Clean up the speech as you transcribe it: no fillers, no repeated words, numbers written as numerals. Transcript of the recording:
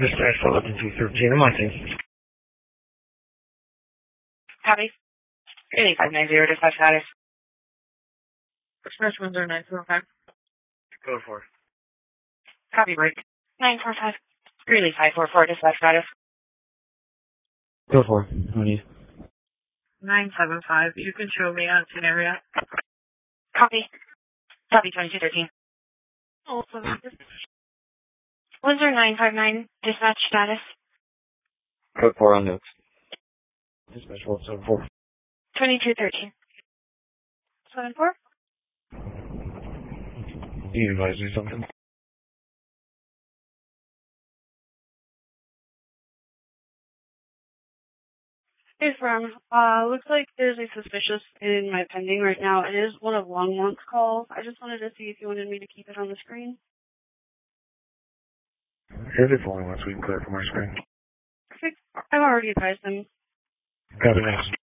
Dispatch 11213, I'm on scene. Copy. Greeley 590, dispatch status. Dispatch 10945. Code 4. Copy break. 945. Greeley 544, dispatch status. Code 4. How do you? 975. You can show me on scene area. Copy. Copy 2213. Also, Windsor 959, dispatch status. Code 4 on notes. Dispatch 174. 2213. 74? You advise me something? Hey, Firm. Looks like there's a suspicious in my pending right now. It is one of Longmont's calls. I just wanted to see if you wanted me to keep it on the screen. Here's it for once we can clear from our screen. Perfect. I've already advised them. Copy next.